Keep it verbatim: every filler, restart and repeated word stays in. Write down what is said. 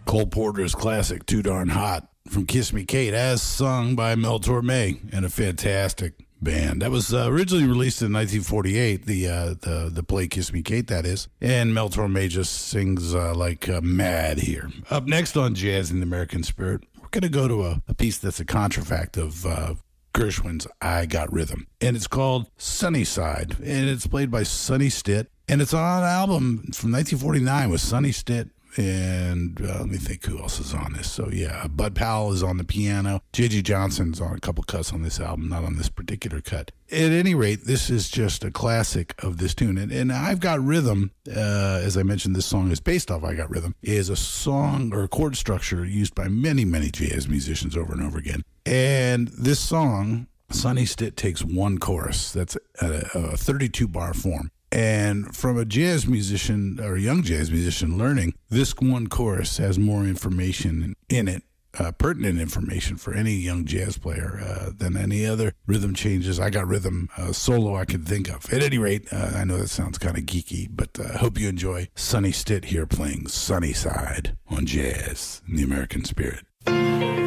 Cole Porter's classic Too Darn Hot from Kiss Me Kate, as sung by Mel Torme and a fantastic band. That was uh, originally released in nineteen forty-eight, the uh, the the play Kiss Me Kate, that is. And Mel Torme just sings uh, like uh, mad here. Up next on Jazz in the American Spirit, we're going to go to a, a piece that's a contrafact of uh, Gershwin's I Got Rhythm. And it's called Sunnyside, and it's played by Sonny Stitt. And it's on an album from nineteen forty-nine with Sonny Stitt. And uh, let me think who else is on this. So, yeah, Bud Powell is on the piano. J G Johnson's on a couple cuts on this album, not on this particular cut. At any rate, this is just a classic of this tune. And, and I've Got Rhythm, uh, as I mentioned, this song is based off I Got Rhythm, is a song or a chord structure used by many, many jazz musicians over and over again. And this song, Sonny Stitt takes one chorus. That's a, a thirty-two bar form. And from a jazz musician or a young jazz musician learning, this one chorus has more information in it, uh, pertinent information for any young jazz player uh, than any other rhythm changes. I Got Rhythm uh, solo I can think of. At any rate, uh, I know that sounds kind of geeky, but I uh, hope you enjoy Sonny Stitt here playing Sunnyside on Jazz in the American Spirit.